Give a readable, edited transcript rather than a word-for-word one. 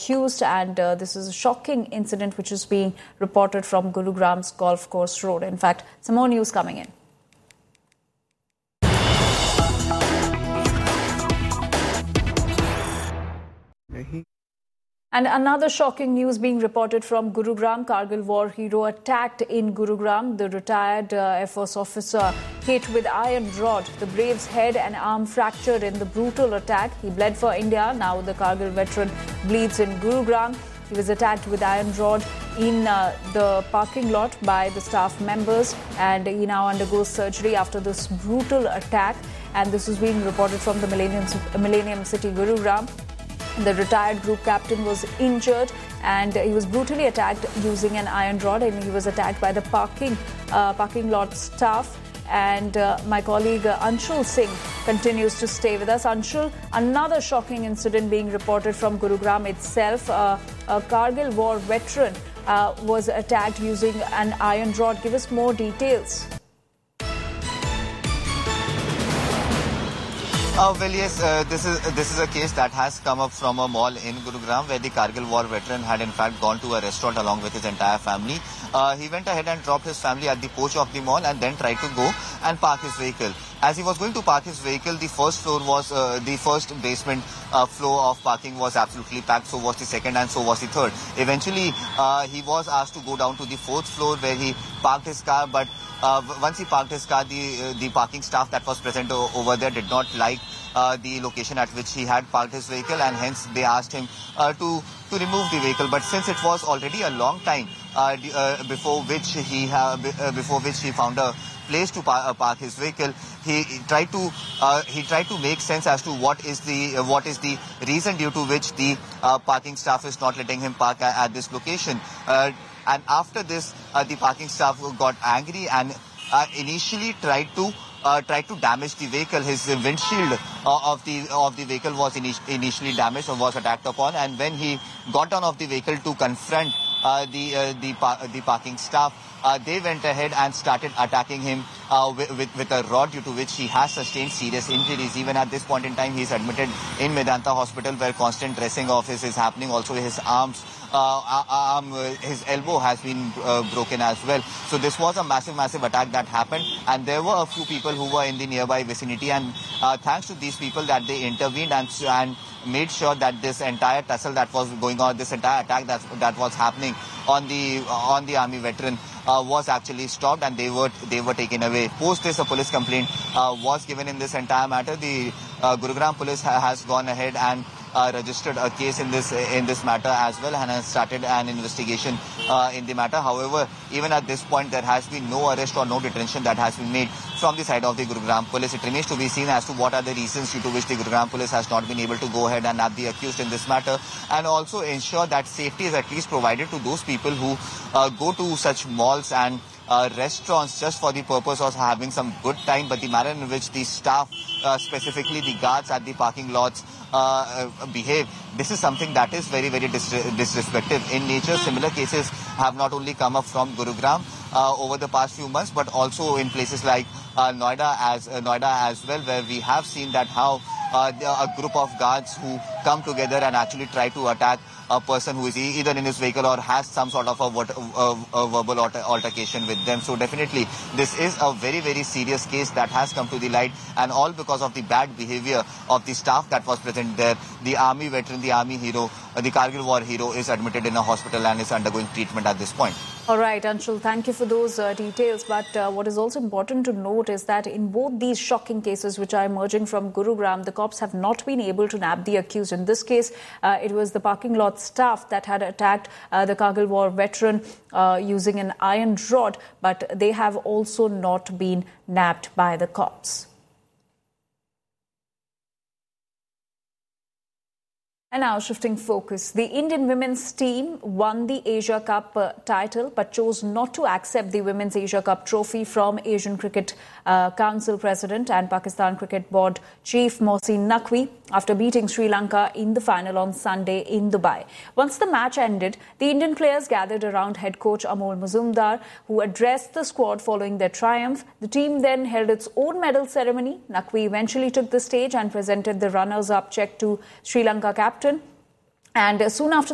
accused, and this is a shocking incident which is being reported from Gurugram's Golf Course Road. In fact, some more news coming in. And another shocking news being reported from Gurugram. Kargil war hero attacked in Gurugram. The retired Air Force officer hit with iron rod. The brave's head and arm fractured in the brutal attack. He bled for India. Now the Kargil veteran bleeds in Gurugram. He was attacked with iron rod in the parking lot by the staff members, and he now undergoes surgery after this brutal attack. And this is being reported from the Millennium City, Gurugram. The retired group captain was injured and he was brutally attacked using an iron rod, and he was attacked by the parking lot staff. And my colleague Anshul Singh continues to stay with us. Anshul, another shocking incident being reported from Gurugram itself. A Kargil war veteran was attacked using an iron rod. Give us more details. Well, yes, this is a case that has come up from a mall in Gurugram, where the Kargil war veteran had in fact gone to a restaurant along with his entire family. He went ahead and dropped his family at the porch of the mall and then tried to go and park his vehicle. As he was going to park his vehicle, the first floor was the first basement floor of parking was absolutely packed. So was the second, and so was the third. Eventually, he was asked to go down to the fourth floor where he parked his car, but once he parked his car, the parking staff that was present over there did not like the location at which he had parked his vehicle, and hence they asked him to remove the vehicle. But since it was already a long time before which he found a place to park his vehicle, he tried to make sense as to what is the reason due to which the parking staff is not letting him park at this location. And after this, the parking staff got angry and initially tried to damage the vehicle. His windshield of the vehicle was initially damaged or was attacked upon. And when he got down of the vehicle to confront the parking staff, they went ahead and started attacking him with a rod, due to which he has sustained serious injuries. Even at this point in time, he is admitted in Medanta Hospital, where constant dressing of his is happening. Also, his his elbow has been broken as well. So this was a massive attack that happened, and there were a few people who were in the nearby vicinity, and thanks to these people that they intervened and made sure that this entire tussle that was going on, this entire attack that was happening on the army veteran was actually stopped, and they were taken away. Post this, a police complaint was given in this entire matter. The Gurugram police has gone ahead and registered a case in this matter as well, and has started an investigation in the matter. However, even at this point, there has been no arrest or no detention that has been made from the side of the Gurugram police. It remains to be seen as to what are the reasons due to which the Gurugram police has not been able to go ahead and nab the accused in this matter, and also ensure that safety is at least provided to those people who go to such malls and restaurants just for the purpose of having some good time. But the manner in which the staff, specifically the guards at the parking lots, behave, this is something that is very disrespectful in nature. Similar cases have not only come up from Gurugram over the past few months, but also in places like Noida as well, where we have seen that how a group of guards who come together and actually try to attack a person who is either in his vehicle or has some sort of a verbal altercation with them. So definitely this is a very serious case that has come to the light, and all because of the bad behavior of the staff that was present there. The army veteran, the army hero, the Kargil war hero is admitted in a hospital and is undergoing treatment at this point. All right, Anshul, thank you for those details. But what is also important to note is that in both these shocking cases which are emerging from Gurugram, the cops have not been able to nab the accused. In this case, it was the parking lot staff that had attacked the Kargil war veteran using an iron rod, but they have also not been nabbed by the cops. And now shifting focus, the Indian women's team won the Asia Cup title but chose not to accept the Women's Asia Cup trophy from Asian Cricket Council President and Pakistan Cricket Board Chief Mohsin Naqvi after beating Sri Lanka in the final on Sunday in Dubai. Once the match ended, the Indian players gathered around head coach Amol Mazumdar, who addressed the squad following their triumph. The team then held its own medal ceremony. Naqvi eventually took the stage and presented the runners-up check to Sri Lanka captain. And soon after